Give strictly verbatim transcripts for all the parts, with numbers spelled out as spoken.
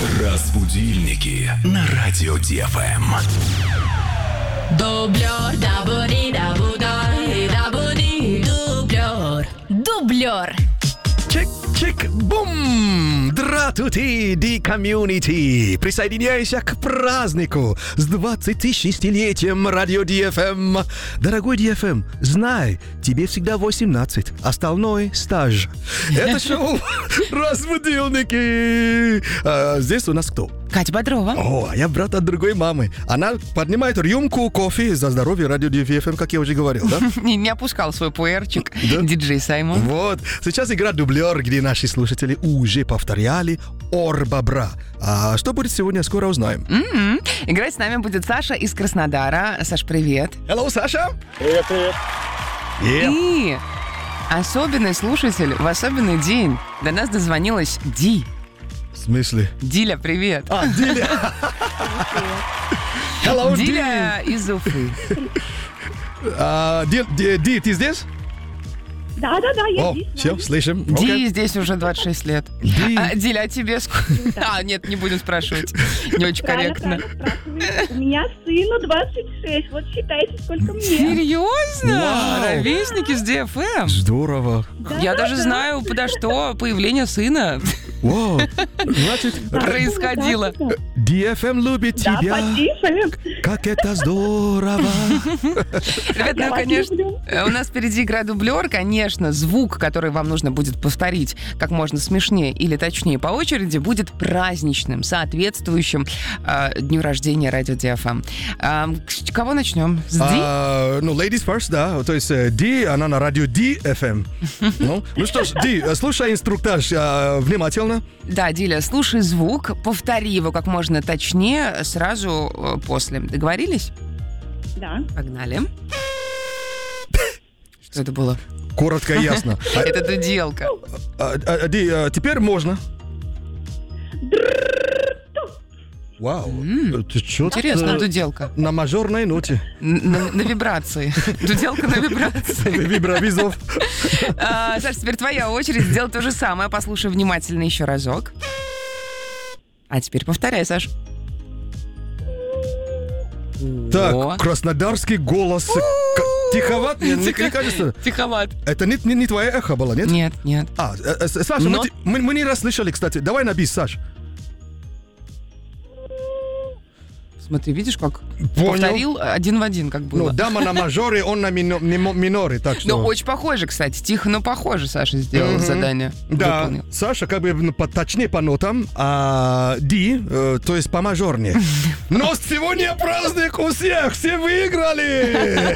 Разбудильники на радио ди эф эм. Дублер, дабуди-дабудай, дабуди, дублер. Дублер. Чик-чик-бум! Здравствуйте, Ди-комьюнити! Присоединяйся к празднику с двадцатишестилетием радио ди эф эм. Дорогой ди эф эм, знай, тебе всегда восемнадцать, остальное стаж. Это шоу «Разбудильники». А, здесь у нас кто? Катя Бодрова. О, а я брат от другой мамы. Она поднимает рюмку кофе за здоровье радио ди эф эм, как я уже говорил, да? Не, не опускал свой пуэрчик. Да? Диджей Саймон. Вот. Сейчас игра «Дублер», где наши слушатели уже повторяли «Ор-бобра». А что будет сегодня, скоро узнаем. М-м. Играть с нами будет Саша из Краснодара. Саш, привет. Hello, Саша. Привет, привет. Yeah. И особенный слушатель в особенный день. До нас дозвонилась Ди. В смысле? Диля, привет. А, Диля. Hello, Ди. Диля из Уфы. А, Ди, Ди, Ди, ты здесь? Да, да, да, я О, здесь. все, слышим. Ди Окей. здесь уже двадцать шесть лет. Ди. А, Диля, а тебе сколько? А, нет, не будем спрашивать. Не очень Правильно, корректно. правильно спрашиваете. У меня сыну двадцать шесть. Вот считайте, сколько мне. Серьезно? Вау. Ровесники с ди эф эм? Здорово. Да, Я да, даже да. знаю, подо что появление сына Вау. Значит, происходило. Да, да, ди эф эм любит да, тебя. спасибо. Как это здорово. Ребят, Я ну, вас конечно, люблю. у нас впереди игра «Дублер». Конечно, звук, который вам нужно будет повторить как можно смешнее или точнее по очереди, будет праздничным, соответствующим э, дню рождения радио ди эф эм. А, с кого начнем? С Ди? А, ну, ladies first, да. То есть э, Ди, она на радио ди эф эм. Ну, ну что ж, Ди, э, слушай инструктаж э, внимательно. Да, Диля, слушай звук, повтори его как можно точнее сразу э, после. Договорились? Да. Погнали. Что это было? Коротко и ясно. А, Это дуделка. а, а, Ди, а, теперь можно. Вау. М, Ты чё Интересная дуделка. на мажорной ноте. Н- На, на вибрации. Дуделка на вибрации. Вибровизов. А, Саш, теперь твоя очередь сделать то же самое. Послушай внимательно еще разок. А теперь повторяй, Саш. О. Так, краснодарский голос. К- Тиховат? Мне не Тихо- кажется. Тиховат. Это не, не, не твое эхо было, нет? Нет, нет. А, э, э, Саша, Но- мы, те- мы, мы не раз слышали, кстати. Давай на бис, Саш. Смотри, видишь, как Понял. повторил один в один, как Ну, было. дама на мажоре, он на мино- мимо- миноре, так что... Ну, очень похоже, кстати. Тихо, но похоже Саша сделал Мгм. задание. Да, Выполнил. Саша как бы ну, поточнее по нотам, а Ди, э, то есть по мажорнее. Но сегодня праздник у всех, все выиграли!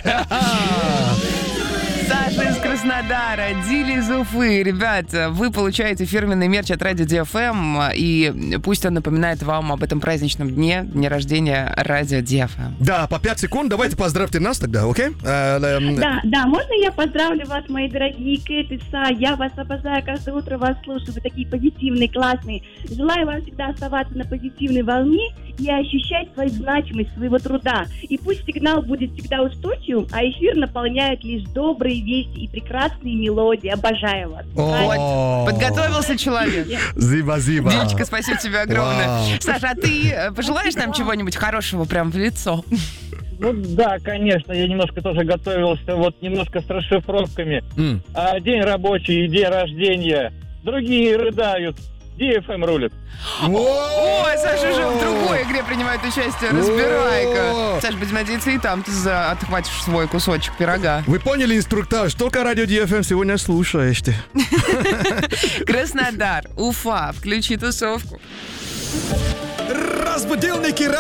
Саша из Краснодара, Диля из Уфы. Ребята, вы получаете фирменный мерч от радио ди эф эм, и пусть он напоминает вам об этом праздничном дне, дне рождения радио ди эф эм. Да, по пять секунд, давайте поздравьте нас тогда, окей? Э, эм, Да, да, можно я поздравлю вас, мои дорогие Кэт и Са? Я вас обожаю, каждое утро вас слушаю, вы такие позитивные, классные. Желаю вам всегда оставаться на позитивной волне и ощущать свою значимость своего труда. И пусть сигнал будет всегда устойчивым, а эфир наполняет лишь добрые вести и прекрасные мелодии. Обожаю вас. о, Подготовился человек. Зиба-зиба. Дилечка, спасибо тебе огромное. Вау. Саша, а ты э, пожелаешь нам чего-нибудь хорошего прям в лицо? Ну да, конечно, я немножко тоже готовился, вот немножко с расшифровками. М. А, день рабочий, и день рождения. Другие рыдают. ди эф эм рулит. Ой, Саша уже в другой игре принимает участие. Разбирай-ка. Саш, будем надеяться, и там ты за- отхватишь свой кусочек пирога. Вы поняли инструктаж? Только радио ди эф эм сегодня слушаешь ты. Краснодар, Уфа, включи тусовку. Разбудилники